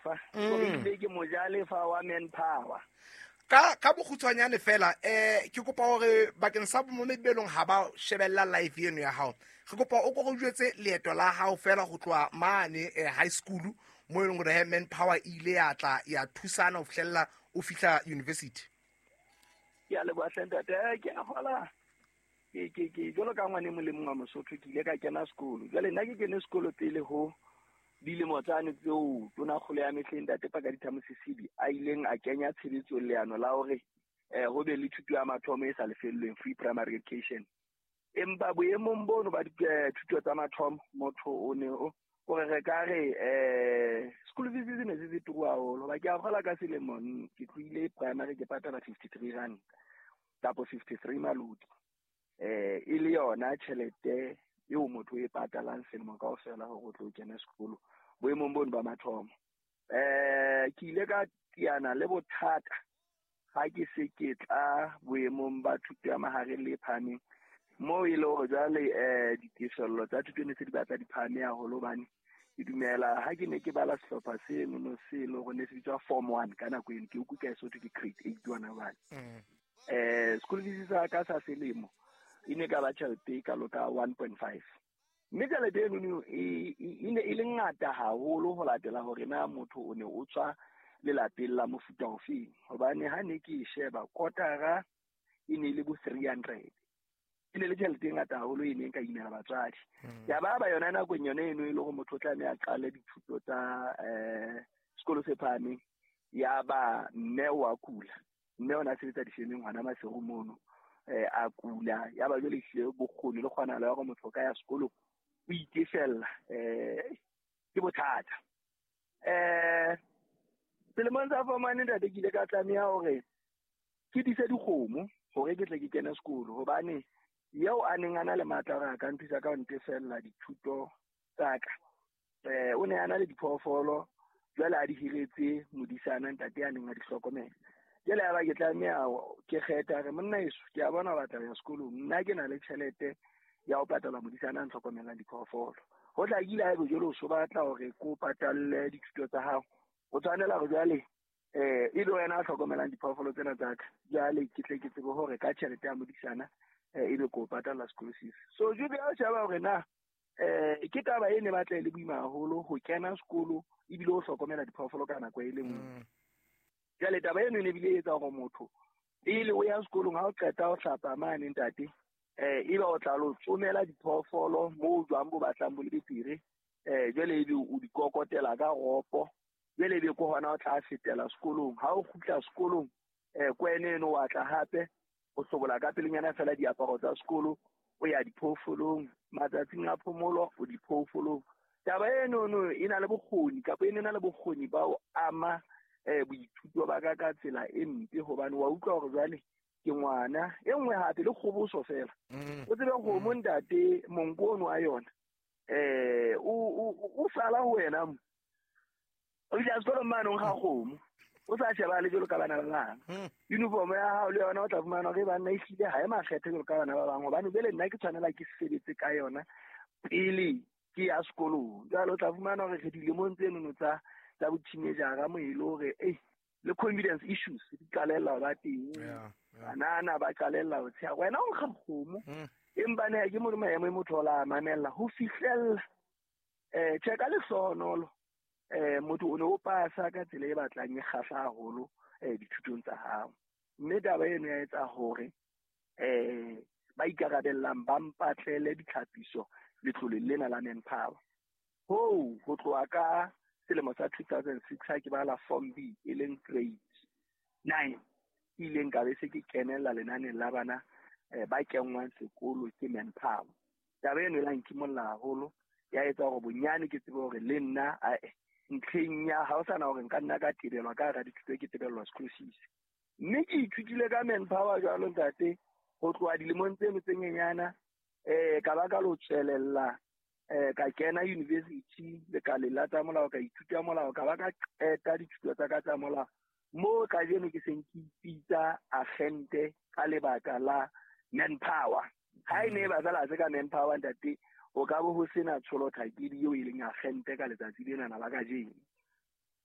Mojalefa o ile ke Mojalefa wa Manpower. Ka bokgutshwanyane fela ke kopa hore bakeng sa bomomedi belong ha ba shebella live eno ya hao re kopa o go jwetse leeto la hao fela go tloa mane high school mo eleng gore Manpower ile ya tla ya thusana o fihlella o fihla university. Ya le bua sentate ke a hola ke jolo ka ngwane mo le mongwa Mosotho ke ile ka kena sekolo jale nna ke kene sekolo pele ho dilemo tsane tseo tona kgolo ya mehleng da tepa ka dithamosisibi a ileng a kenya tshebetso leano la hore ho be le thuto ya mathomo e sa lefellweng free primary education empa boemong bono ba thuto tsa mathomo motho o ne o re ka re school fees ne se turu haholo ba ke a gola ka selemo ke tloile primary ke patala 53 rand tapo 53 maludi e le yona tšhelete eo motho e patalang selemo kaofela hore o tlo kena sekolo boemong bono ba mathomo ke ile ka tiana le bothata ha ke se ke tla boemong ba thuto ya mahareng le phameng mo ile hore jwale ditefello tsa thuto ne se di batla di phame haholo bane ke dumela ha ke ne ke bala sehlopha se no se le go ne se bitswa form 1 ka nako eno ke utlwa ka so ke grade 8 wana bane school fees ka sa selemo ine ka ba tšhelete ka loka 1.5 mme tšhelete eno e ne e le ngata haholo ho latela hore na motho o ne o tswa lelapeng la mofuta ofeng hobane ha ne ke sheba kotara e ne le bo 300 e ne le tšhelete e ngata haholo e neng ka inela batswadi ya ba yona nakong yona eno e le go motho o tlameha a qale dithuto tsa sekolo se phameng ya ba mme wa kula mme ona sebetsa difemeng hwana maseru mono a kula ya ba jole hle bokgoni le kgonala ya go motho ka ya sekolo o itefella ke bothata selemong sa fomane ntate ke ile ka tlameha hore ke dise dikgomo hore ke tle ke kene sekolo hobane yeo a neng ana le matla hore a ka nthusa ka ho ntefella dithuto tsaka o ne ana le diphoofolo jwale a di hiretse modisana ntate a neng a di hlokomela jwale ya ba ke tlameha ke kgetha re monna yeso ke a bona batla ya sekolong nna ke na le tšhelete ya ho patala modisana a ntlhokomelang diphoofolo ho tla ile ha bojolo o so batla hore ko patalle dithuto tsa hao o tshwanela go jwale e le wena a hlokomelang diphoofolo tsena tsaka jwale ke tle ke tsebe hore ka tšhelete ya modisana e be ko patala school fees so jube a sheba hore na ke taba e ne batla le boima haholo ho kena sekolo ebile o hlokomela diphoofolo ka nako e le nngwe jwale taba eno ne bile etsa hore motho ile o ya sekolong ha o qeta ho hlapa mane ntate ebe o tla lo tsomela diphoofolo mo jwang bo batlang bo le betere jwale ebe o di kokotela ka ropo jwale ebe ko hona o tla fetela sekolong ha o khutla sekolong kweneno wa tla hape o hlobola ka pelenyana fela diaparo tsa sekolo o ya diphoofolong matsatsing a phomolo o diphoofolong taba eno no ina le bokgoni kapa ene na le bokgoni ba o ama boithuto ba ka tsela e mpe hobane wa utlwa hore jwale ke ngwana e nngwe hape le kgoboso fela o tsebe go mo ntate monkono a yona o sala ho wena mo o ja sekolo manong ga gomo o sa sheba le jolo ka bana ba bang uniform ya hao le yona o tla fumana re bana ishile ha e makgethe jolo ka bana ba bang hobane bele nna ke tshwanela ke sebetse ka yona pele ke ya sekolo jalo o tla fumana hore re dilemong tseno tsa boteenager mo ile hore le confidence issues di qalella ba teng banana ba qalella ho tsaya wena o nkga kgomo empa ne ke mo maemo e motho la mamella ho fihlella cheka le sonolo motho o ne o pasa ka tsela e batlang e kgahla haholo dithutong tsa hao mme taba eno ya etsa hore ba ikarabellang ba mpatlele ditlhapiso letloleng lena la Manpower ho tloha ka selemo sa 2006 ha ke bala form B e leng grade 9 ile nka be se ke kenella lenaneng la bana ba kenngwang sekolo ke Manpower taba eno la nkimolla haholo ya etsa hore bonyane ke tsebe hore le nna ntlheng ya ha o sana hore nka nna ka tebelwa ka ra dithuto ke tebelwa school fees mme ke ithutile ka Manpower jwalo ntate go tloa dilemong tseno tse nyenyana ka ba ka lo tswelella ka kena university le ka lela tsa molao ka ithuta molao ka ba ka qeta dithuto tsa ka tsa molao mo ka jeno ke seng ke ipitsa agente ka lebaka la Manpower ha ine ba tsala se ka Manpower ntate o ka bo ho sena tsholo thakedi yo e leng agente ka letsatsi lena la ka jeno